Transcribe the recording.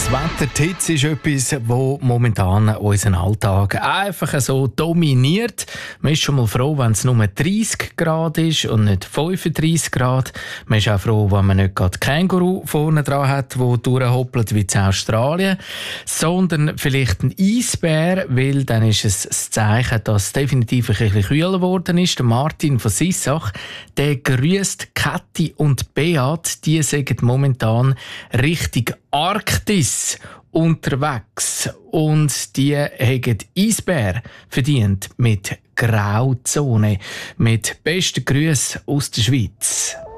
Wetter, die Hitze ist etwas, das momentan unseren Alltag einfach so dominiert. Man ist schon mal froh, wenn es nur 30 Grad ist und nicht 35 Grad. Man ist auch froh, wenn man nicht gerade Känguru vorne dran hat, der durchhoppelt wie in Australien, sondern vielleicht ein Eisbär, weil dann ist es das Zeichen, dass es definitiv ein bisschen kühler geworden ist. Der Martin von Sissach, der grüßt Kathi und Beat, die sagen momentan Richtung Arktis unterwegs und die haben Eisbär verdient mit Grauzone. Mit besten Grüßen aus der Schweiz.